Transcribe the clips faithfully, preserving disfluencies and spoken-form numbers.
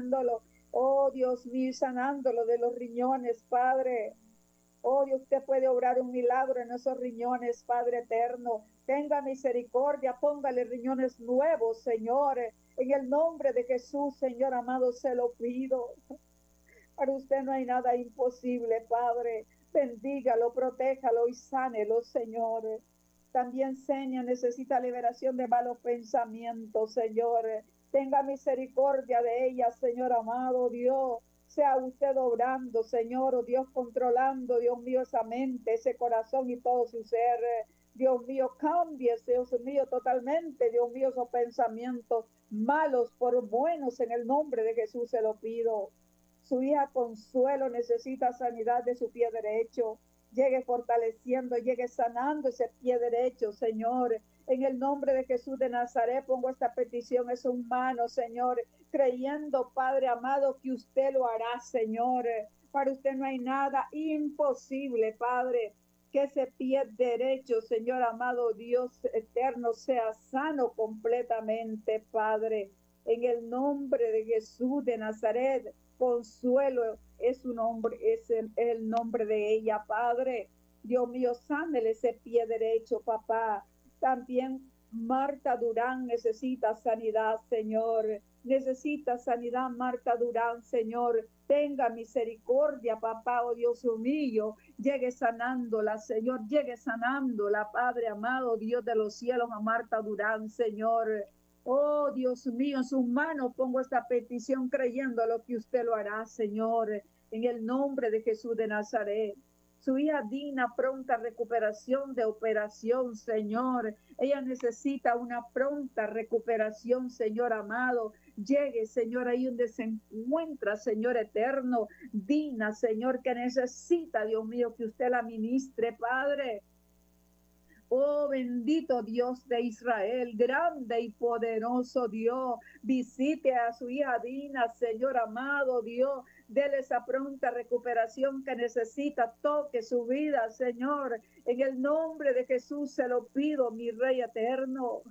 fortaleciéndolo. Oh, Dios mío, sanándolo de los riñones, Padre. Oh, Dios, usted puede obrar un milagro en esos riñones, Padre eterno. Tenga misericordia, póngale riñones nuevos, Señor. En el nombre de Jesús, Señor amado, se lo pido. Para usted no hay nada imposible, Padre. Bendígalo, protéjalo y sánelo, Señor. También, Señor, necesita liberación de malos pensamientos, Señor. Tenga misericordia de ella, Señor amado Dios. Sea usted obrando, Señor, oh Dios, controlando, Dios mío, esa mente, ese corazón y todo su ser. Dios mío, cambie, Dios mío, totalmente, Dios mío, esos pensamientos malos por buenos, en el nombre de Jesús se lo pido. Su hija Consuelo necesita sanidad de su pie derecho. Llegue fortaleciendo, llegue sanando ese pie derecho, Señor. En el nombre de Jesús de Nazaret pongo esta petición en sus manos, Señor, creyendo, Padre amado, que usted lo hará, Señor. Para usted no hay nada imposible, Padre. Que ese pie derecho, Señor amado Dios eterno, sea sano completamente, Padre. En el nombre de Jesús de Nazaret, Consuelo es su nombre, es el, el nombre de ella, Padre. Dios mío, sánele ese pie derecho, papá. También Marta Durán necesita sanidad, Señor. Necesita sanidad, Marta Durán, Señor. Tenga misericordia, papá, oh Dios mío. Llegue sanándola, Señor. Llegue sanándola, Padre amado, Dios de los cielos, a Marta Durán, Señor. Oh, Dios mío, en sus manos pongo esta petición creyendo a lo que usted lo hará, Señor, en el nombre de Jesús de Nazaret. Su hija Dina, pronta recuperación de operación, Señor. Ella necesita una pronta recuperación, Señor amado. Llegue, Señor, ahí donde se encuentra, Señor eterno. Dina, Señor, que necesita, Dios mío, que usted la ministre, Padre. Oh, bendito Dios de Israel, grande y poderoso Dios, visite a su hija Dina, Señor amado Dios, déle esa pronta recuperación que necesita, toque su vida, Señor, en el nombre de Jesús se lo pido, mi Rey eterno.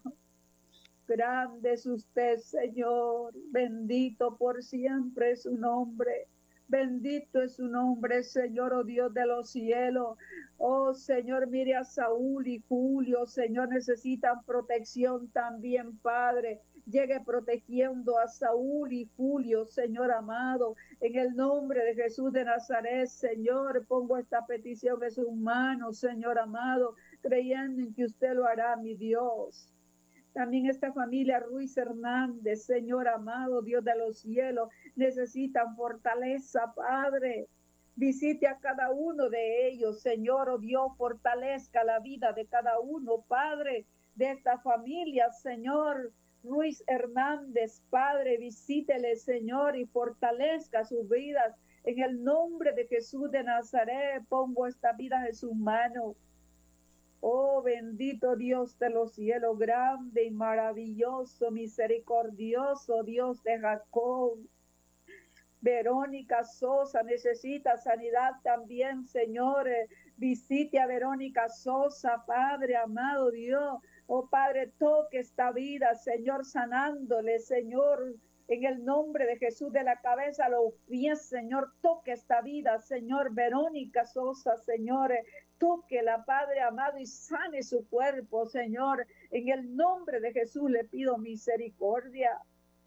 Grande es usted, Señor, bendito por siempre es su nombre. Bendito es su nombre, Señor, oh Dios de los cielos. Oh, Señor, mire a Saúl y Julio, Señor, necesitan protección también, Padre. Llegue protegiendo a Saúl y Julio, Señor amado. En el nombre de Jesús de Nazaret, Señor, pongo esta petición en sus manos, Señor amado, creyendo en que usted lo hará, mi Dios. También esta familia Ruiz Hernández, Señor amado, Dios de los cielos, necesitan fortaleza, Padre. Visite a cada uno de ellos, Señor, oh Dios, fortalezca la vida de cada uno, Padre, de esta familia, Señor. Ruiz Hernández, Padre, visítele, Señor, y fortalezca sus vidas. En el nombre de Jesús de Nazaret, pongo esta vida en sus manos. Oh, bendito Dios de los cielos, grande y maravilloso, misericordioso Dios de Jacob. Verónica Sosa necesita sanidad también, Señor. Visite a Verónica Sosa, Padre amado Dios. Oh, Padre, toque esta vida, Señor, sanándole, Señor. En el nombre de Jesús, de la cabeza a los pies, Señor, toque esta vida, Señor. Verónica Sosa, Señor, tóquela, Padre amado, y sane su cuerpo, Señor. En el nombre de Jesús le pido misericordia.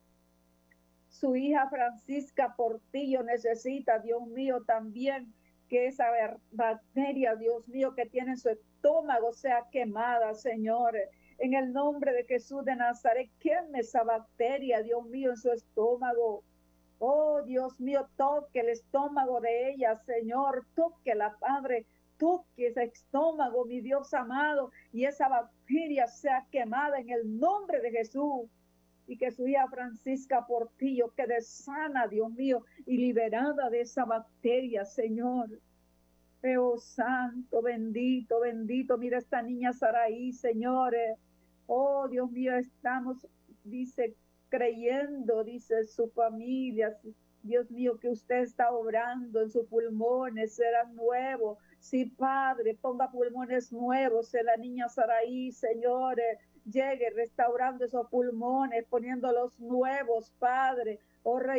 Su hija Francisca Portillo necesita, Dios mío, también que esa bacteria, Dios mío, que tiene en su estómago sea quemada, Señor. En el nombre de Jesús de Nazaret, queme esa bacteria, Dios mío, en su estómago. Oh, Dios mío, toque el estómago de ella, Señor. Toque la Padre. Toque ese estómago, mi Dios amado, y esa bacteria sea quemada en el nombre de Jesús. Y que su hija Francisca Portillo quede sana, Dios mío, y liberada de esa bacteria, Señor. Oh, santo, bendito, bendito. Mira esta niña Saraí, señores. Oh, Dios mío, estamos, dice, creyendo, dice su familia. Dios mío, que usted está obrando en sus pulmones, serán nuevos. Sí, Padre, ponga pulmones nuevos en la niña Saraí, señores. Llegue restaurando esos pulmones, poniéndolos nuevos, Padre. Oh, Rey